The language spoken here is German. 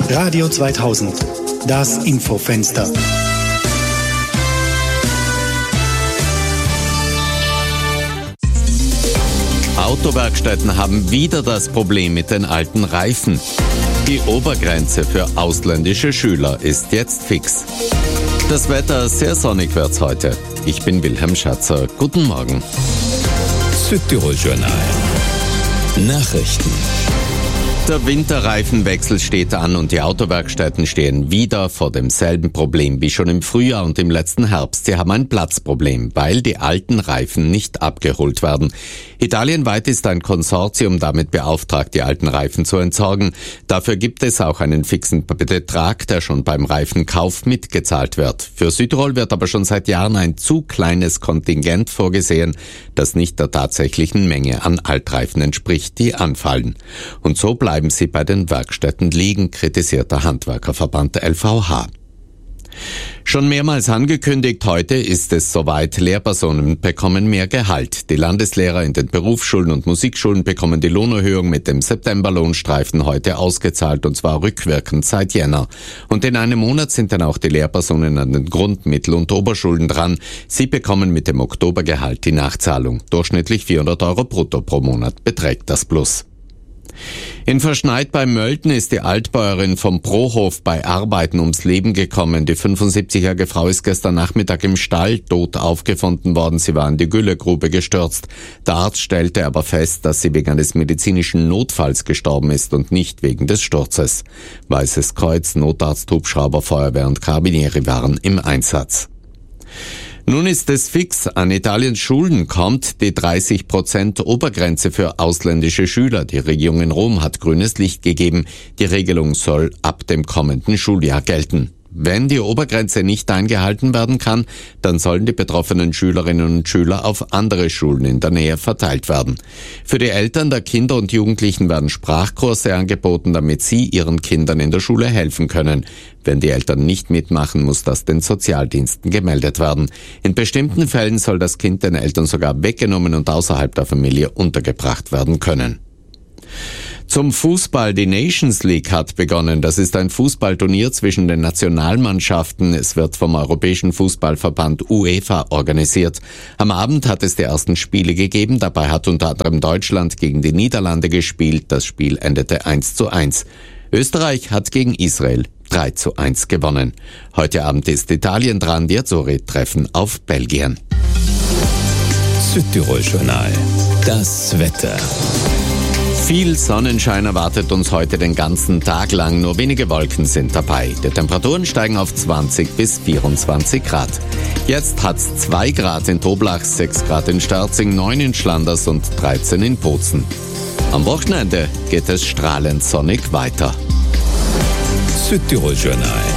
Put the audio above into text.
Radio 2000, das Infofenster. Autowerkstätten haben wieder das Problem mit den alten Reifen. Die Obergrenze für ausländische Schüler ist jetzt fix. Das Wetter, sehr sonnig wird's heute. Ich bin Wilhelm Schatzer. Guten Morgen. Südtirol-Journal. Nachrichten. Der Winterreifenwechsel steht an und die Autowerkstätten stehen wieder vor demselben Problem wie schon im Frühjahr und im letzten Herbst. Sie haben ein Platzproblem, weil die alten Reifen nicht abgeholt werden. Italienweit ist ein Konsortium damit beauftragt, die alten Reifen zu entsorgen. Dafür gibt es auch einen fixen Betrag, der schon beim Reifenkauf mitgezahlt wird. Für Südtirol wird aber schon seit Jahren ein zu kleines Kontingent vorgesehen, das nicht der tatsächlichen Menge an Altreifen entspricht, die anfallen. Und so bleiben sie bei den Werkstätten liegen, kritisiert der Handwerkerverband LVH. Schon mehrmals angekündigt, heute ist es soweit. Lehrpersonen bekommen mehr Gehalt. Die Landeslehrer in den Berufsschulen und Musikschulen bekommen die Lohnerhöhung mit dem Septemberlohnstreifen heute ausgezahlt, und zwar rückwirkend seit Jänner. Und in einem Monat sind dann auch die Lehrpersonen an den Grund-, Mittel- und Oberschulen dran. Sie bekommen mit dem Oktobergehalt die Nachzahlung. Durchschnittlich 400 € brutto pro Monat beträgt das Plus. In Verschneid bei Mölten ist die Altbäuerin vom Prohof bei Arbeiten ums Leben gekommen. Die 75-jährige Frau ist gestern Nachmittag im Stall tot aufgefunden worden. Sie war in die Güllegrube gestürzt. Der Arzt stellte aber fest, dass sie wegen eines medizinischen Notfalls gestorben ist und nicht wegen des Sturzes. Weißes Kreuz, Notarzt, Hubschrauber, Feuerwehr und Carabinieri waren im Einsatz. Nun ist es fix. An Italiens Schulen kommt die 30% Obergrenze für ausländische Schüler. Die Regierung in Rom hat grünes Licht gegeben. Die Regelung soll ab dem kommenden Schuljahr gelten. Wenn die Obergrenze nicht eingehalten werden kann, dann sollen die betroffenen Schülerinnen und Schüler auf andere Schulen in der Nähe verteilt werden. Für die Eltern der Kinder und Jugendlichen werden Sprachkurse angeboten, damit sie ihren Kindern in der Schule helfen können. Wenn die Eltern nicht mitmachen, muss das den Sozialdiensten gemeldet werden. In bestimmten Fällen soll das Kind den Eltern sogar weggenommen und außerhalb der Familie untergebracht werden können. Zum Fußball. Die Nations League hat begonnen. Das ist ein Fußballturnier zwischen den Nationalmannschaften. Es wird vom Europäischen Fußballverband UEFA organisiert. Am Abend hat es die ersten Spiele gegeben. Dabei hat unter anderem Deutschland gegen die Niederlande gespielt. Das Spiel endete 1:1. Österreich hat gegen Israel 3:1 gewonnen. Heute Abend ist Italien dran. Die Azzurri treffen auf Belgien. Südtirol-Journal. Das Wetter. Viel Sonnenschein erwartet uns heute den ganzen Tag lang, nur wenige Wolken sind dabei. Die Temperaturen steigen auf 20 bis 24 Grad. Jetzt hat's 2 Grad in Toblach, 6 Grad in Sterzing, 9 in Schlanders und 13 in Bozen. Am Wochenende geht es strahlend sonnig weiter. Südtirol-Journal.